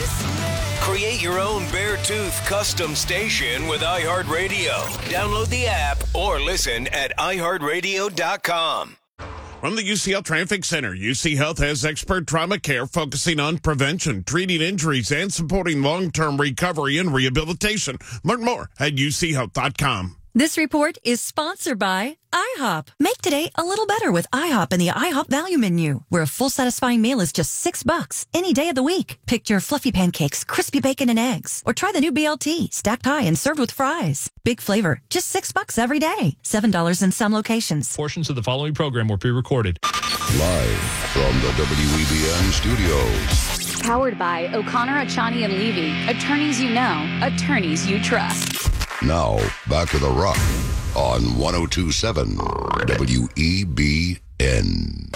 Create your own Beartooth custom station with iHeartRadio. Download the app or listen at iHeartRadio.com. From the UCL Traffic Center, UC Health has expert trauma care focusing on prevention, treating injuries, and supporting long-term recovery and rehabilitation. Learn more at uchealth.com. This report is sponsored by IHOP. Make today a little better with IHOP and the IHOP value menu, where a full satisfying meal is just $6 any day of the week. Pick your fluffy pancakes, crispy bacon and eggs, or try the new BLT, stacked high and served with fries. Big flavor, just $6 every day. $7 in some locations. Portions of the following program were pre-recorded. Live from the WEBN studios. Powered by O'Connor, Achani, and Levy. Attorneys you know, attorneys you trust. Now, back to The Rock on 102.7 WEBN.